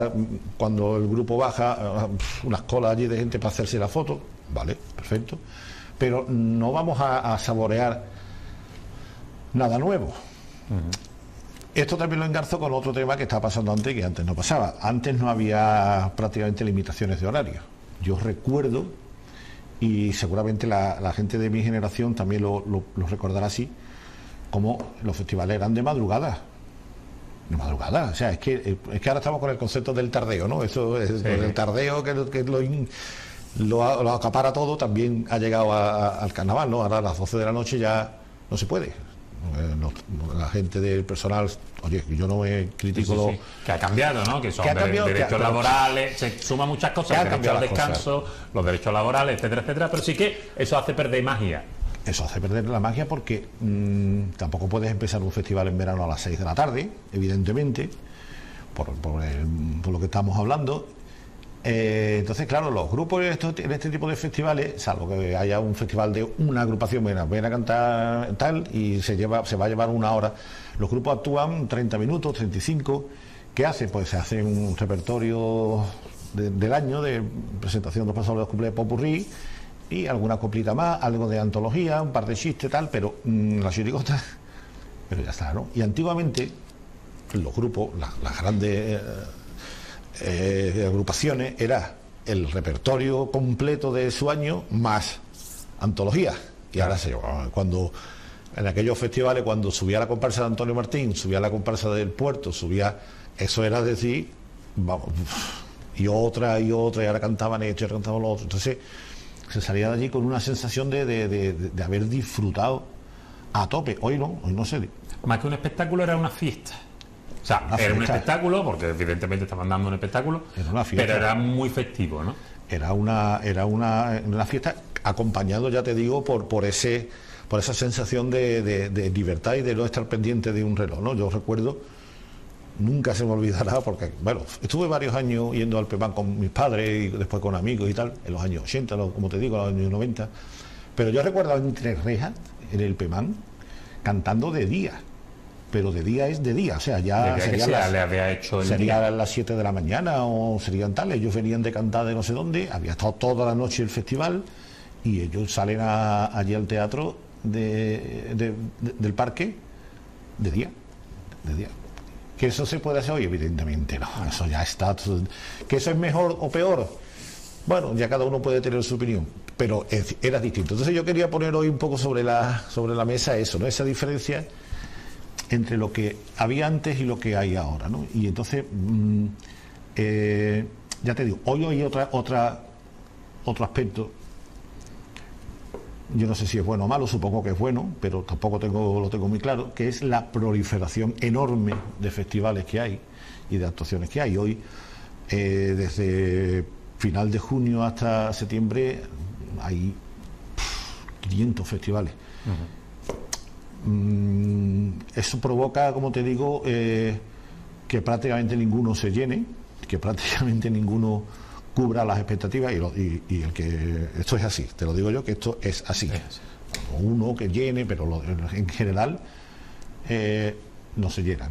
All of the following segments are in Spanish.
cuando el grupo baja, unas colas allí de gente para hacerse la foto, vale, perfecto, pero no vamos a saborear nada nuevo. Esto también lo engarzo con otro tema que estaba pasando antes, que antes no pasaba. Antes no había prácticamente limitaciones de horario. Yo recuerdo, y seguramente la gente de mi generación también lo recordará así, como los festivales eran de madrugada. De madrugada, o sea, es que ahora estamos con el concepto del tardeo, ¿no? Eso es sí. El tardeo que lo acapara todo, también ha llegado al carnaval, ¿no? Ahora a las 12 de la noche ya no se puede. La gente del personal, oye, yo no me critico sí. Que ha cambiado, ¿no? Que son derechos laborales, se suman muchas cosas, el derecho al descanso, los derechos laborales, etcétera, etcétera, pero sí que eso hace perder magia. Eso hace perder la magia porque tampoco puedes empezar un festival en verano a las 6 de la tarde, evidentemente, por lo que estamos hablando. Entonces, claro, los grupos en este tipo de festivales, salvo que haya un festival de una agrupación, ven a cantar tal y se va a llevar una hora. Los grupos actúan 30 minutos, 35. ¿Qué hace? Pues se hace un repertorio del año de presentación de los pasos de los cumpleaños popurrí y alguna coplita más, algo de antología, un par de chistes, tal, pero la chirigota, pero ya está, ¿no? Y antiguamente los grupos, las grandes agrupaciones, era el repertorio completo de su año más antología. Y ahora cuando en aquellos festivales, cuando subía la comparsa de Antonio Martín, subía la comparsa del Puerto, eso era decir, vamos, y ahora cantaban esto y ahora cantaban lo otro. Entonces se salía de allí con una sensación de haber disfrutado a tope. Hoy no sé. Más que un espectáculo, era una fiesta. O sea, era un espectáculo, porque evidentemente estaban dando un espectáculo, pero era muy festivo, ¿no? Era una fiesta acompañado, ya te digo, por esa sensación de libertad y de no estar pendiente de un reloj, ¿no? Yo recuerdo, nunca se me olvidará, porque, bueno, estuve varios años yendo al Pemán con mis padres y después con amigos y tal, en los años 80, como te digo, en los años 90, pero yo recuerdo entre rejas, en el Pemán, cantando de día. Pero de día es de día, o sea, ya serían las 7 de la mañana o serían tales. Ellos venían de cantar de no sé dónde, había estado toda la noche el festival y ellos salen allí al teatro del parque de día. ¿Que eso se puede hacer hoy? Evidentemente no, eso ya está. ¿Que eso es mejor o peor? Bueno, ya cada uno puede tener su opinión, pero era distinto. Entonces yo quería poner hoy un poco sobre la mesa eso, ¿no? Esa diferencia entre lo que había antes y lo que hay ahora, ¿no? Y entonces, ya te digo, hoy hay otro aspecto, yo no sé si es bueno o malo, supongo que es bueno, pero tampoco lo tengo muy claro, que es la proliferación enorme de festivales que hay y de actuaciones que hay. Hoy, desde final de junio hasta septiembre, hay 500 festivales. Uh-huh. Eso provoca, como te digo, que prácticamente ninguno se llene, que prácticamente ninguno cubra las expectativas y el que esto es así, te lo digo yo, que esto es así. Uno que llene, pero en general no se llenan.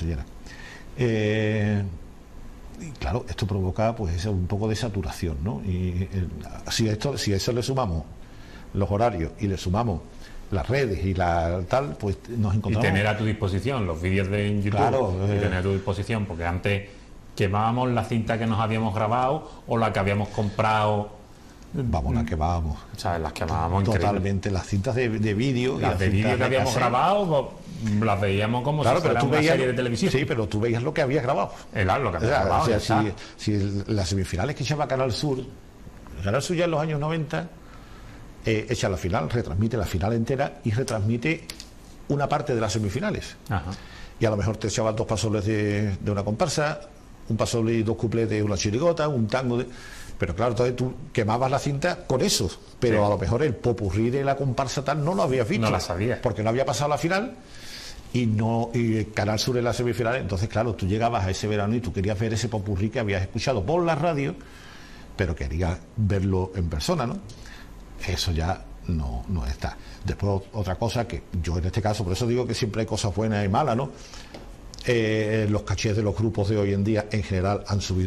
Y claro, esto provoca pues un poco de saturación, ¿no? Y si a eso le sumamos los horarios y le sumamos las redes y pues nos encontramos. Y tener a tu disposición los vídeos de YouTube, claro, y tener a tu disposición, porque antes quemábamos la cinta que nos habíamos grabado o la que habíamos comprado. Vamos, la quemábamos. ¿Sabes? Las quemábamos totalmente, increíble. Las cintas de vídeo. Las de vídeo que habíamos grabado, las veíamos como si fuera una serie de televisión. Sí, pero tú veías lo que habías grabado. Lo que habías grabado. O sea, si las semifinales que echaba Canal Sur ya en los años 90, echa la final, retransmite la final entera y retransmite una parte de las semifinales. Ajá. Y a lo mejor te echaban 2 pasoles de una comparsa, un pasole y 2 cuplés de una chirigota, un tango pero claro, entonces tú quemabas la cinta con eso, pero sí, a lo mejor el popurrí de la comparsa tal no lo habías visto, no la sabías, porque no había pasado la final y Canal Sur en la semifinal. Entonces claro, tú llegabas a ese verano y tú querías ver ese popurrí que habías escuchado por la radio, pero querías verlo en persona, ¿no? Eso ya no está. Después otra cosa que yo en este caso, por eso digo que siempre hay cosas buenas y malas, ¿no? los cachés de los grupos de hoy en día en general han subido